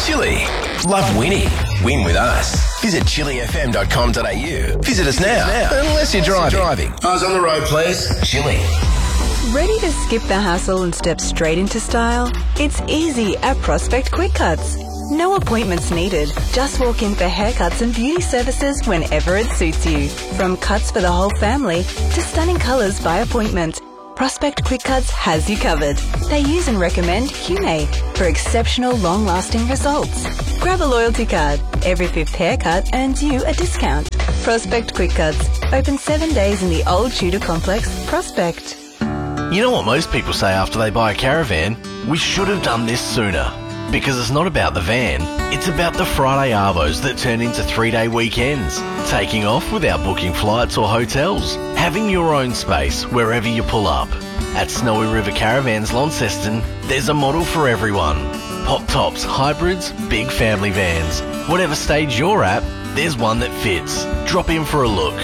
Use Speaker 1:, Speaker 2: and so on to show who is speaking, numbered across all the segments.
Speaker 1: Chili. Love winning. Win with us. Visit chilifm.com.au. Visit us now. Unless you're driving. Eyes on the road, please. Chili.
Speaker 2: Ready to skip the hassle and step straight into style? It's easy at Prospect Quick Cuts. No appointments needed. Just walk in for haircuts and beauty services whenever it suits you. From cuts for the whole family to stunning colours by appointment, Prospect Quick Cuts has you covered. They use and recommend Hume for exceptional long-lasting results. Grab a loyalty card. Every 5th haircut earns you a discount. Prospect Quick Cuts. Open 7 days in the old Tudor complex, Prospect.
Speaker 3: You know what most people say after they buy a caravan? We should have done this sooner. Because it's not about the van, it's about the Friday arvos that turn into 3-day weekends. Taking off without booking flights or hotels. Having your own space wherever you pull up. At Snowy River Caravans Launceston, there's a model for everyone. Pop tops, hybrids, big family vans. Whatever stage you're at, there's one that fits. Drop in for a look.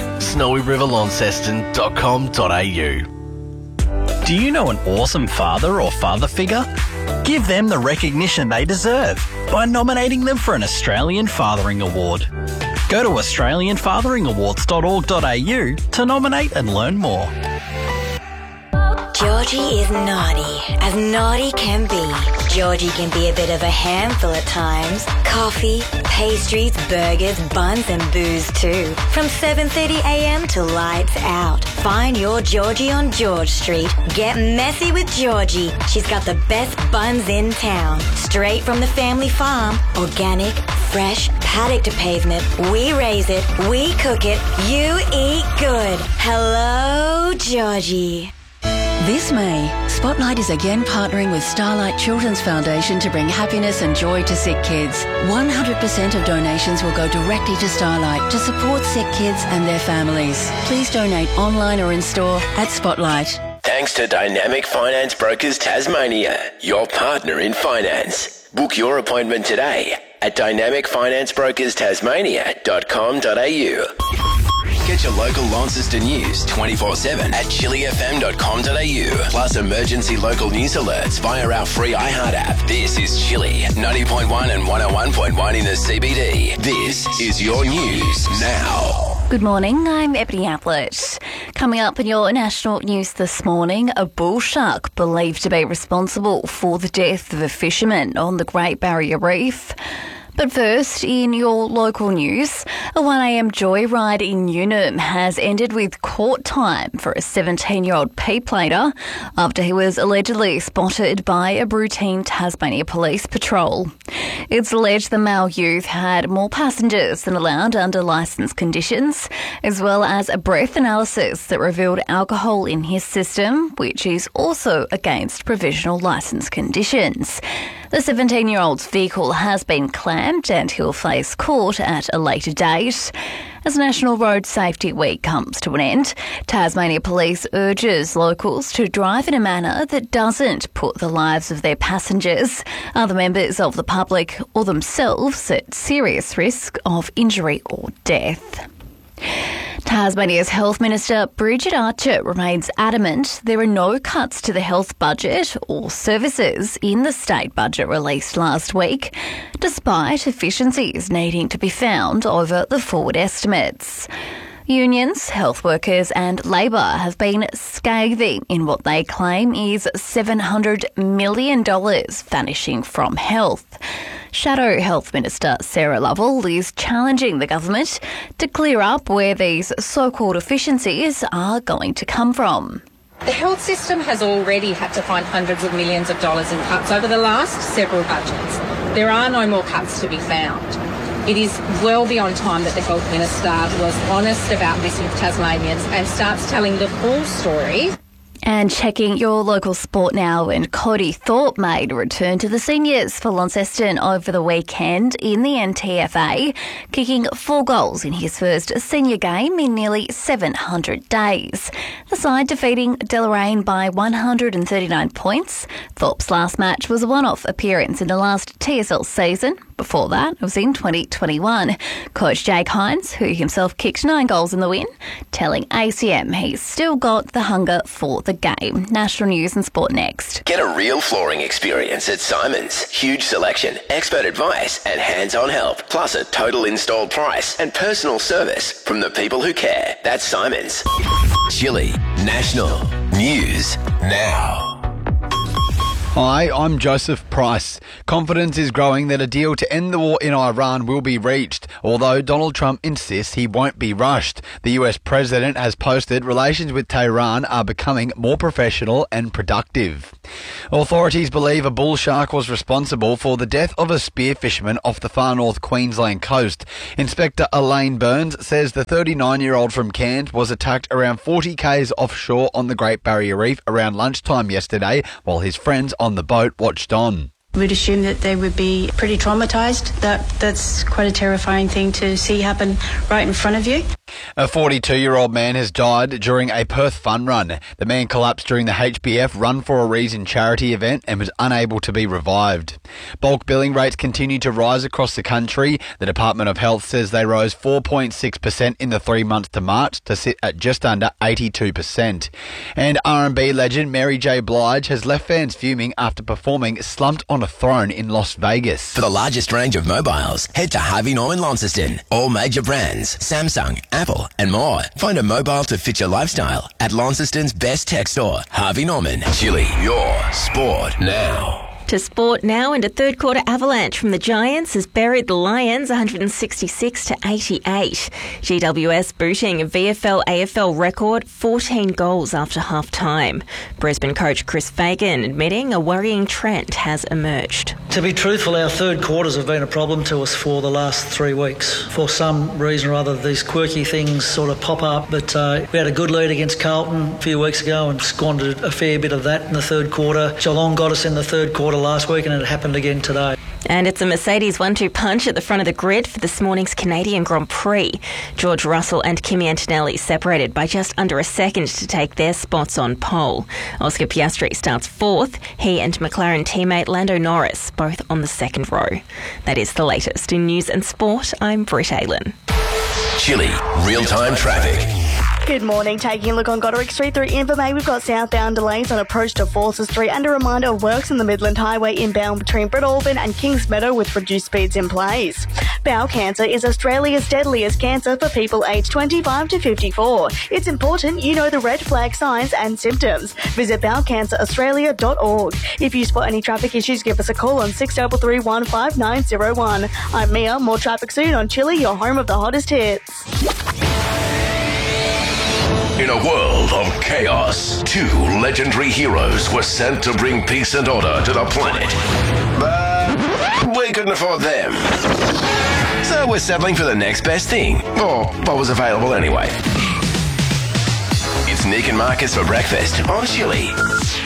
Speaker 3: snowyriverlaunceston.com.au.
Speaker 4: Do you know an awesome father or father figure? Give them the recognition they deserve by nominating them for an Australian Fathering Award. Go to australianfatheringawards.org.au to nominate and learn more.
Speaker 5: Georgie is naughty can be. Georgie can be a bit of a handful at times. Coffee, pastries, burgers, buns and booze too. From 7:30am to lights out. Find your Georgie on George Street. Get messy with Georgie. She's got the best buns in town. Straight from the family farm. Organic, fresh, paddock to pavement. We raise it, we cook it, you eat good. Hello, Georgie.
Speaker 6: This May, Spotlight is again partnering with Starlight Children's Foundation to bring happiness and joy to sick kids. 100% of donations will go directly to Starlight to support sick kids and their families. Please donate online or in store at Spotlight.
Speaker 1: Thanks to Dynamic Finance Brokers Tasmania, your partner in finance. Book your appointment today at dynamicfinanceBrokersTasmania.com.au. Get your local Launceston news 24/7 at chilifm.com.au. Plus emergency local news alerts via our free iHeart app. This is Chili, 90.1 and 101.1 in the CBD. This is your news now.
Speaker 7: Good morning, I'm Ebony Ablett. Coming up in your national news this morning, a bull shark believed to be responsible for the death of a fisherman on the Great Barrier Reef. But first, in your local news, a 1am joyride in Unum has ended with court time for a 17-year-old P-plater after he was allegedly spotted by a routine Tasmania Police patrol. It's alleged the male youth had more passengers than allowed under licence conditions, as well as a breath analysis that revealed alcohol in his system, which is also against provisional licence conditions. The 17-year-old's vehicle has been clamped and he'll face court at a later date. As National Road Safety Week comes to an end, Tasmania Police urges locals to drive in a manner that doesn't put the lives of their passengers, other members of the public or themselves at serious risk of injury or death. Tasmania's Health Minister Bridget Archer remains adamant there are no cuts to the health budget or services in the state budget released last week, despite efficiencies needing to be found over the forward estimates. Unions, health workers and Labor have been scathing in what they claim is $700 million vanishing from health. Shadow Health Minister Sarah Lovell is challenging the government to clear up where these so-called efficiencies are going to come from.
Speaker 8: The health system has already had to find hundreds of millions of dollars in cuts over the last several budgets. There are no more cuts to be found. It is well beyond time that the Health Minister was honest about this with Tasmanians and starts telling the full story.
Speaker 7: And checking your local sport now, and Cody Thorpe made a return to the seniors for Launceston over the weekend in the NTFA, kicking 4 goals in his first senior game in nearly 700 days. The side defeating Deloraine by 139 points. Thorpe's last match was a one-off appearance in the last TSL season, Before that, it was in 2021. Coach Jake Hines, who himself kicked 9 goals in the win, telling ACM he's still got the hunger for the game. National news and sport next.
Speaker 1: Get a real flooring experience at Simon's. Huge selection, expert advice and hands-on help. Plus a total install price and personal service from the people who care. That's Simon's. Chili National News Now.
Speaker 9: Hi, I'm Joseph Price. Confidence is growing that a deal to end the war in Iran will be reached, although Donald Trump insists he won't be rushed. The US president has posted relations with Tehran are becoming more professional and productive. Authorities believe a bull shark was responsible for the death of a spear fisherman off the far north Queensland coast. Inspector Elaine Burns says the 39-year-old from Cairns was attacked around 40 k's offshore on the Great Barrier Reef around lunchtime yesterday while his friends on the boat watched on.
Speaker 10: We'd assume that they would be pretty traumatised. That's quite a terrifying thing to see happen right in front of you.
Speaker 9: A 42-year-old man has died during a Perth fun run. The man collapsed during the HBF Run for a Reason charity event and was unable to be revived. Bulk billing rates continue to rise across the country. The Department of Health says they rose 4.6% in the 3 months to March to sit at just under 82%. And R&B legend Mary J. Blige has left fans fuming after performing Slumped on a Throne in Las Vegas.
Speaker 1: For the largest range of mobiles, head to Harvey Norman Launceston. All major brands, Samsung, Apple and more. Find a mobile to fit your lifestyle at Launceston's best tech store, Harvey Norman. Chili, your sport now.
Speaker 11: To sport now, and a third quarter avalanche from the Giants has buried the Lions 166-88. GWS booting a VFL-AFL record 14 goals after half-time. Brisbane coach Chris Fagan admitting a worrying trend has emerged.
Speaker 12: To be truthful, our third quarters have been a problem to us for the last 3 weeks. For some reason or other, these quirky things sort of pop up, but we had a good lead against Carlton a few weeks ago and squandered a fair bit of that in the third quarter. Geelong got us in the third quarter last week and it happened again today.
Speaker 11: And it's a Mercedes 1-2 punch at the front of the grid for this morning's Canadian Grand Prix. George Russell and Kimi Antonelli separated by just under a second to take their spots on pole. Oscar Piastri starts fourth. He and McLaren teammate Lando Norris both on the second row. That is the latest in news and sport. I'm Britt Aylen.
Speaker 1: Chili, real-time traffic.
Speaker 13: Good morning. Taking a look on Goderick Street through Invermay, we've got southbound delays on approach to Forces Street and a reminder of works on the Midland Highway inbound between Breadalbin and Kings Meadow with reduced speeds in place. Bowel cancer is Australia's deadliest cancer for people aged 25 to 54. It's important you know the red flag signs and symptoms. Visit bowelcanceraustralia.org. If you spot any traffic issues, give us a call on 633 15901. I'm Mia. More traffic soon on Chili, your home of the hottest hits.
Speaker 1: In a world of chaos, 2 legendary heroes were sent to bring peace and order to the planet. But we couldn't afford them. So we're settling for the next best thing, or what was available anyway. It's Nick and Marcus for breakfast on Chili.